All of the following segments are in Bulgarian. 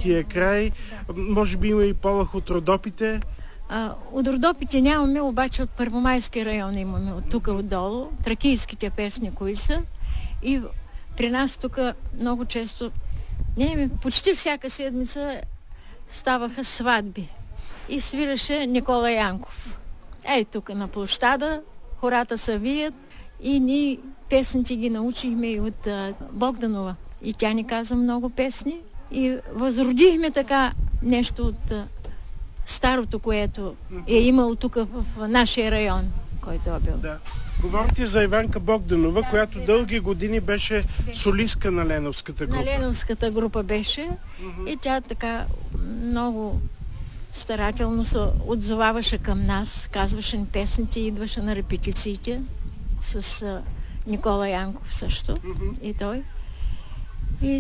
Планинския край. Може би има и полах от Родопите. От Родопите нямаме, обаче от Първомайски район имаме, от тук отдолу. Тракийските песни, кои са. И при нас тук много често, почти всяка седмица ставаха сватби. И свираше Никола Янков. Тук на площада, хората се вият и ние песните ги научихме и от Богданова. И тя ни каза много песни. И възродихме така нещо от старото, което е имало тук в нашия район, който е бил. Да. Говорите за Иванка Богданова, която дълги години беше солистка на Леновската група. На Леновската група беше. И тя така много старателно се отзоваваше към нас, казваше ни песните, идваше на репетициите с Никола Янков също. И той. И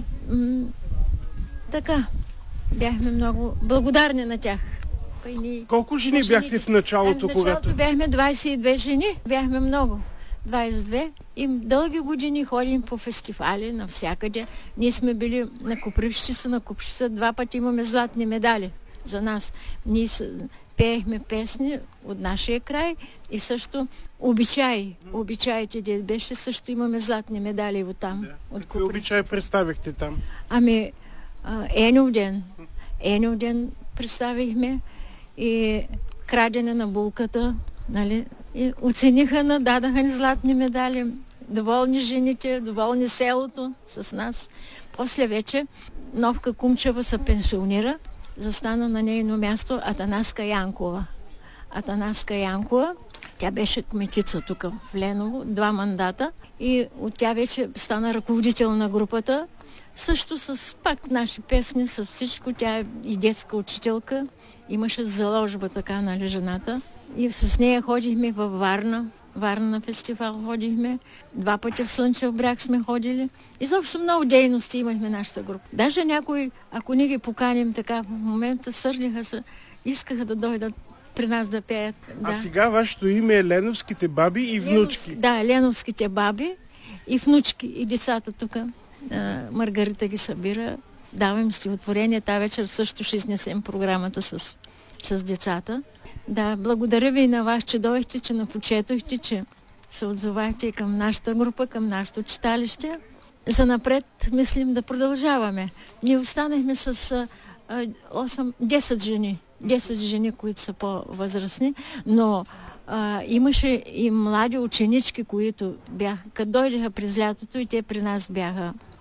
така, бяхме много благодарни на тях. Колко жени бяхте в началото? В началото бяхме 22 жени. Бяхме много. 22. И дълги години ходим по фестивали навсякъде. Ние сме били на Копривщица. На Копривщица 2 пъти имаме златни медали за нас. Ние пеехме песни от нашия край и също обичаи. Обичаите, де беше, също имаме златни медали от там. Да. Какви обичаи представихте там? Енов ден. Енов ден представихме и крадене на булката, нали? И оцениха, дадаха ни златни медали. Доволни жените, доволни селото с нас. После вече Новка Кумчева се пенсионира. Застана на нейно място Атанаска Янкова. Атанаска Янкова, тя беше кметица тук в Леново, 2 мандата и от тя вече стана ръководител на групата. Също с пак наши песни, с всичко. Тя е и детска учителка. Имаше заложба така, нали, жената. И с нея ходихме във Варна. Варна на фестивал ходихме. 2 пъти в Слънчев бряг сме ходили. Изобщо много дейности имахме нашата група. Даже някои, ако ни ги поканим така в момента, сърдиха се, искаха да дойдат при нас да пеят. Да. А сега вашето име е Леновските баби и внучки. Да, Леновските баби и внучки. И децата тук. Маргарита ги събира. Давам стихотворение. Та вечер също ще изнесем програмата с децата. Да, благодаря ви и на вас, че дойдете, че напочетохте, че се отзовахте и към нашата група, към нашето читалище. Занапред мислим да продължаваме. Ние останахме с 10 жени. 10 жени, които са по-възрастни, но имаше и млади ученички, които бяха, като дойдеха през лятото и те при нас бяха